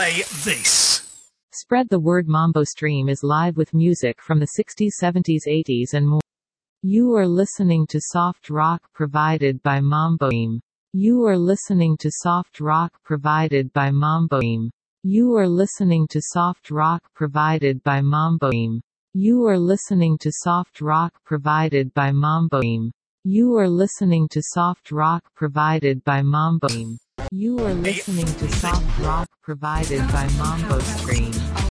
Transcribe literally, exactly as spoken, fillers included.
play this. Spread the word. Mambo Stream is live with music from the sixties, seventies, eighties and more. You are listening to soft rock provided by Mambo Stream. You are listening to soft rock provided by Mambo Stream. You are listening to soft rock provided by Mambo Stream. You are listening to soft rock provided by Mambo Stream. You are listening to soft rock provided by Mambo Stream. You are listening to soft rock provided by Mambo Stream.